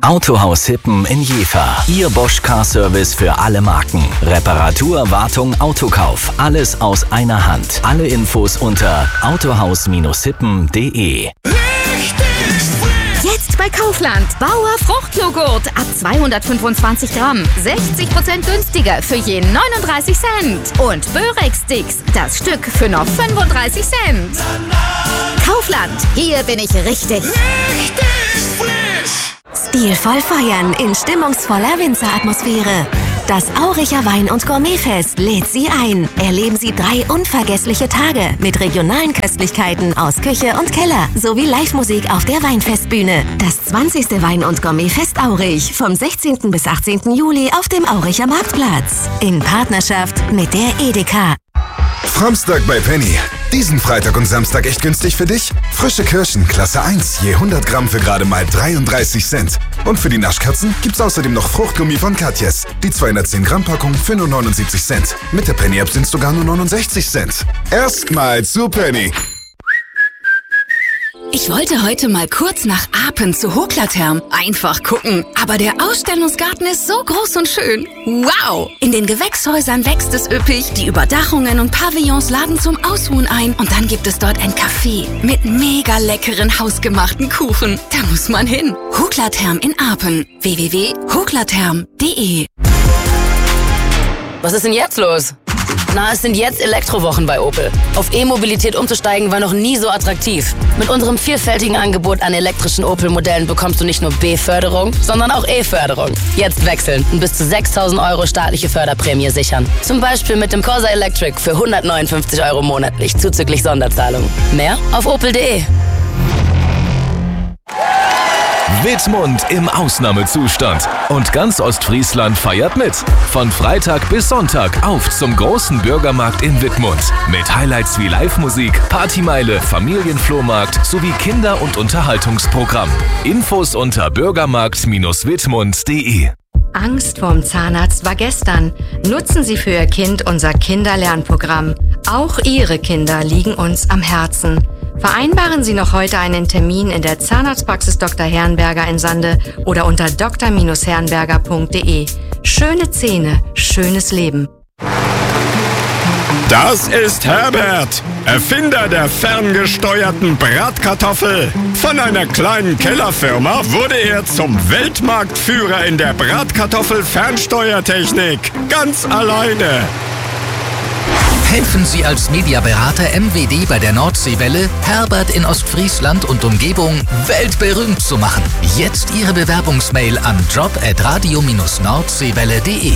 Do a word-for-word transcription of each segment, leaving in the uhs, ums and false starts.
Autohaus Hippen in Jever. Ihr Bosch Car Service für alle Marken. Reparatur, Wartung, Autokauf. Alles aus einer Hand. Alle Infos unter autohaus hippen punkt de. Jetzt bei Kaufland. Bauer Fruchtjoghurt ab zweihundertfünfundzwanzig Gramm. sechzig Prozent günstiger für je neununddreißig Cent. Und Börek-Sticks, das Stück für noch fünfunddreißig Cent. Kaufland, hier bin ich richtig. Richtig frisch. Stilvoll feiern in stimmungsvoller Winzeratmosphäre. Das Auricher Wein- und Gourmetfest lädt Sie ein. Erleben Sie drei unvergessliche Tage mit regionalen Köstlichkeiten aus Küche und Keller sowie Live-Musik auf der Weinfestbühne. Das zwanzigste Wein- und Gourmetfest Aurich vom sechzehnten bis achtzehnten Juli auf dem Auricher Marktplatz. In Partnerschaft mit der Edeka. Framstag bei Penny. Diesen Freitag und Samstag echt günstig für dich? Frische Kirschen, Klasse eins, je hundert Gramm für gerade mal dreiunddreißig Cent. Und für die Naschkatzen gibt's außerdem noch Fruchtgummi von Katjes. Die zweihundertzehn Gramm Packung für nur neunundsiebzig Cent. Mit der Penny-App sind's sogar nur neunundsechzig Cent. Erstmal zu Penny. Ich wollte heute mal kurz nach Apen zu Hoklatherm. Einfach gucken. Aber der Ausstellungsgarten ist so groß und schön. Wow! In den Gewächshäusern wächst es üppig. Die Überdachungen und Pavillons laden zum Ausruhen ein. Und dann gibt es dort ein Café mit mega leckeren hausgemachten Kuchen. Da muss man hin. Hoklatherm in Apen. w w w punkt hoklatherm punkt de. Was ist denn jetzt los? Na, es sind jetzt Elektrowochen bei Opel. Auf E-Mobilität umzusteigen war noch nie so attraktiv. Mit unserem vielfältigen Angebot an elektrischen Opel-Modellen bekommst du nicht nur B-Förderung, sondern auch E-Förderung. Jetzt wechseln und bis zu sechstausend Euro staatliche Förderprämie sichern. Zum Beispiel mit dem Corsa Electric für hundertneunundfünfzig Euro monatlich zuzüglich Sonderzahlung. Mehr auf opel punkt de. Wittmund im Ausnahmezustand. Und ganz Ostfriesland feiert mit. Von Freitag bis Sonntag auf zum großen Bürgermarkt in Wittmund. Mit Highlights wie Live-Musik, Partymeile, Familienflohmarkt sowie Kinder- und Unterhaltungsprogramm. Infos unter bürgermarkt wittmund punkt de. Angst vorm Zahnarzt war gestern. Nutzen Sie für Ihr Kind unser Kinderlernprogramm. Auch Ihre Kinder liegen uns am Herzen. Vereinbaren Sie noch heute einen Termin in der Zahnarztpraxis Doktor Herrenberger in Sande oder unter d r herrenberger punkt de. Schöne Zähne, schönes Leben. Das ist Herbert, Erfinder der ferngesteuerten Bratkartoffel. Von einer kleinen Kellerfirma wurde er zum Weltmarktführer in der Bratkartoffel-Fernsteuertechnik. Ganz alleine. Helfen Sie als Mediaberater M W D bei der Nordseewelle, Herbert in Ostfriesland und Umgebung weltberühmt zu machen. Jetzt Ihre Bewerbungsmail an job at radio dash nordseewelle punkt de.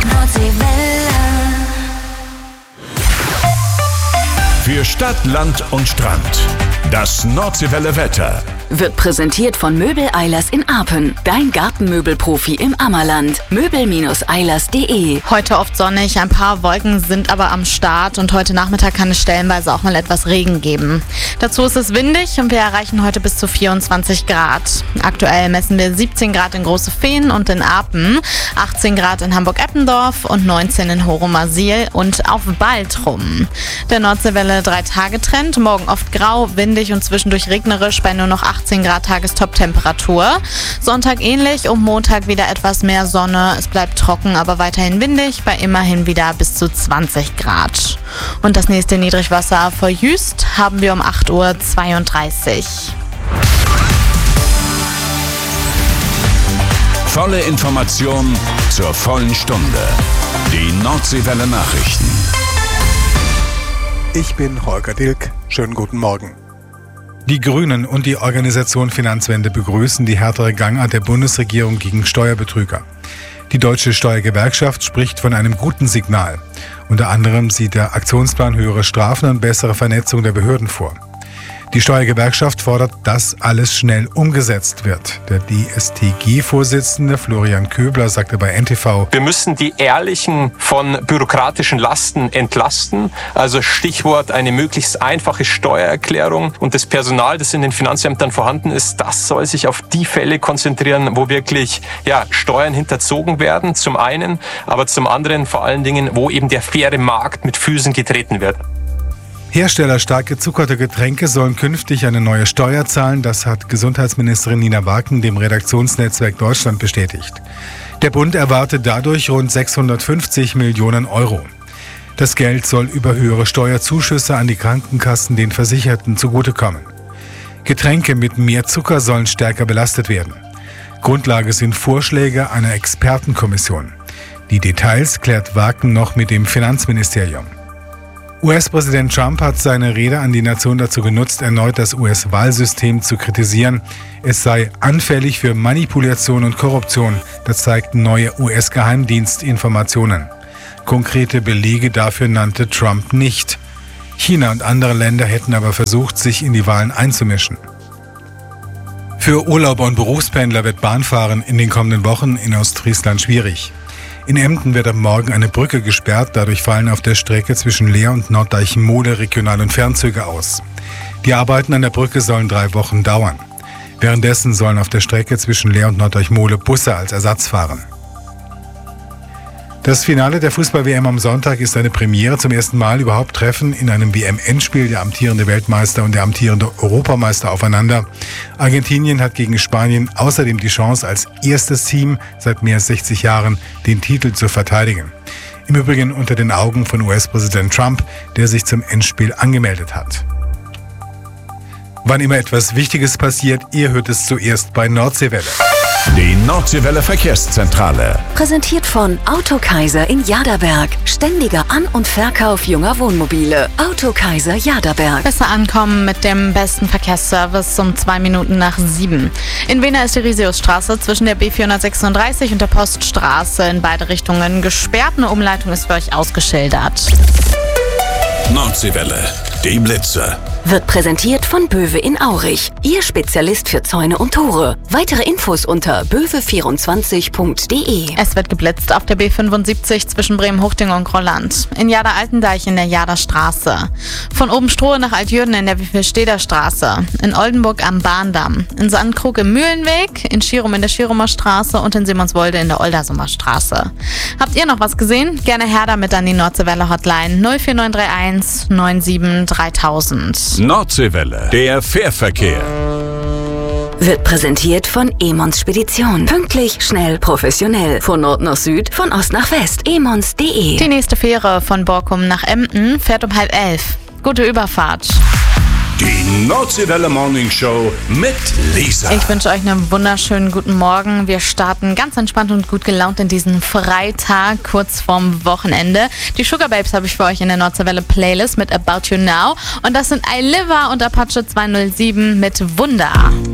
Für Stadt, Land und Strand. Das Nordseewelle Wetter. Wird präsentiert von Möbel Eilers in Apen. Dein Gartenmöbelprofi im Ammerland. möbel Bindestrich eilers punkt de. Heute oft sonnig, ein paar Wolken sind aber am Start und heute Nachmittag kann es stellenweise auch mal etwas Regen geben. Dazu ist es windig und wir erreichen heute bis zu vierundzwanzig Grad. Aktuell messen wir siebzehn Grad in Große Feen und in Apen, achtzehn Grad in Hamburg-Eppendorf und neunzehn in Horomasil und auf Baltrum. Der Nordseewelle drei Tage Trend, morgen oft grau, windig und zwischendurch regnerisch bei nur noch achtzehn Grad Tagestop-Temperatur. Sonntag ähnlich und Montag wieder etwas mehr Sonne. Es bleibt trocken, aber weiterhin windig bei immerhin wieder bis zu zwanzig Grad. Und das nächste Niedrigwasser vor Jüst haben wir um acht Uhr zweiunddreißig. Volle Information zur vollen Stunde. Die Nordseewelle Nachrichten. Ich bin Holger Dilk. Schönen guten Morgen. Die Grünen und die Organisation Finanzwende begrüßen die härtere Gangart der Bundesregierung gegen Steuerbetrüger. Die Deutsche Steuergewerkschaft spricht von einem guten Signal. Unter anderem sieht der Aktionsplan höhere Strafen und bessere Vernetzung der Behörden vor. Die Steuergewerkschaft fordert, dass alles schnell umgesetzt wird. Der D S T G-Vorsitzende Florian Köbler sagte bei N T V: Wir müssen die Ehrlichen von bürokratischen Lasten entlasten. Also Stichwort eine möglichst einfache Steuererklärung. Und das Personal, das in den Finanzämtern vorhanden ist, das soll sich auf die Fälle konzentrieren, wo wirklich ja, Steuern hinterzogen werden, zum einen, aber zum anderen vor allen Dingen, wo eben der faire Markt mit Füßen getreten wird. Hersteller stark gezuckerte Getränke sollen künftig eine neue Steuer zahlen. Das hat Gesundheitsministerin Nina Waken dem Redaktionsnetzwerk Deutschland bestätigt. Der Bund erwartet dadurch rund sechshundertfünfzig Millionen Euro. Das Geld soll über höhere Steuerzuschüsse an die Krankenkassen den Versicherten zugutekommen. Getränke mit mehr Zucker sollen stärker belastet werden. Grundlage sind Vorschläge einer Expertenkommission. Die Details klärt Waken noch mit dem Finanzministerium. U S-Präsident Trump hat seine Rede an die Nation dazu genutzt, erneut das U S-Wahlsystem zu kritisieren. Es sei anfällig für Manipulation und Korruption. Das zeigten neue U S-Geheimdienstinformationen. Konkrete Belege dafür nannte Trump nicht. China und andere Länder hätten aber versucht, sich in die Wahlen einzumischen. Für Urlauber und Berufspendler wird Bahnfahren in den kommenden Wochen in Ostfriesland schwierig. In Emden wird ab morgen eine Brücke gesperrt, dadurch fallen auf der Strecke zwischen Leer und Norddeich-Mole Regional- und Fernzüge aus. Die Arbeiten an der Brücke sollen drei Wochen dauern. Währenddessen sollen auf der Strecke zwischen Leer und Norddeich-Mole Busse als Ersatz fahren. Das Finale der Fußball-W M am Sonntag ist eine Premiere. Zum ersten Mal überhaupt treffen in einem W M-Endspiel der amtierende Weltmeister und der amtierende Europameister aufeinander. Argentinien hat gegen Spanien außerdem die Chance, als erstes Team seit mehr als sechzig Jahren den Titel zu verteidigen. Im Übrigen unter den Augen von U S-Präsident Trump, der sich zum Endspiel angemeldet hat. Wann immer etwas Wichtiges passiert, ihr hört es zuerst bei Nordseewelle. Die Nordseewelle Verkehrszentrale. Präsentiert von Autokaiser in Jaderberg. Ständiger An- und Verkauf junger Wohnmobile. Autokaiser Jaderberg. Besser ankommen mit dem besten Verkehrsservice um zwei Minuten nach sieben. In Wena ist die Risiusstraße zwischen der B vierhundertsechsunddreißig und der Poststraße in beide Richtungen gesperrt. Eine Umleitung ist für euch ausgeschildert. Nordseewelle, die Blitze. Wird präsentiert von Böwe in Aurich. Ihr Spezialist für Zäune und Tore. Weitere Infos unter böwe vierundzwanzig punkt de. Es wird geblitzt auf der B fünfundsiebzig zwischen Bremen-Huchting und Grolland. In Jader-Altendeich in der Jaderstraße. Von Obenstrohe nach Altjürden in der Wiefelsteder Straße. In Oldenburg am Bahndamm. In Sandkrug im Mühlenweg. In Schirum in der Schirumer Straße und in Simonswolde in der Oldersumer Straße. Habt ihr noch was gesehen? Gerne her damit an die Nordseewelle Hotline null vier neun drei eins neun sieben dreitausend. Nordseewelle, der Fährverkehr. Wird präsentiert von Emons Spedition. Pünktlich, schnell, professionell. Von Nord nach Süd, von Ost nach West. emons punkt de. Die nächste Fähre von Borkum nach Emden fährt um halb elf. Gute Überfahrt. Die Nordseewelle Morning Show mit Lisa. Ich wünsche euch einen wunderschönen guten Morgen. Wir starten ganz entspannt und gut gelaunt in diesen Freitag, kurz vorm Wochenende. Die Sugar Babes habe ich für euch in der Nordseewelle Playlist mit About You Now. Und das sind Iliva und Apache zweihundertsieben mit Wunder.